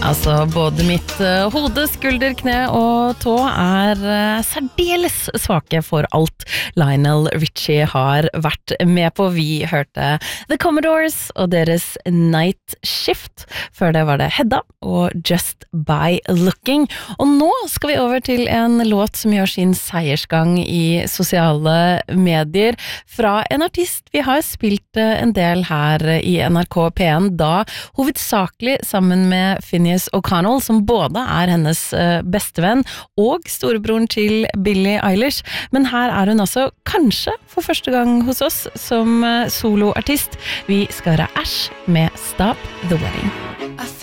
Altså, både mitt hode, skulder, kne og tå særdeles svake for alt Lionel Richie har vært med på. Vi hørte The Commodores og deres Night Shift. Før det var det Hedda og Just By Looking. Og nå skal vi over til en låt som gjør sin seiersgang i sosiale medier fra en artist vi har spilt en del her i NRK P1, da hovedsakelig sammen med Phineas O'Connell, som både hennes bestevenn og storebroren til Billie Eilish, men her hun altså kanskje for første gang hos oss som soloartist. Vi skal høre Ash med Stop the Wedding.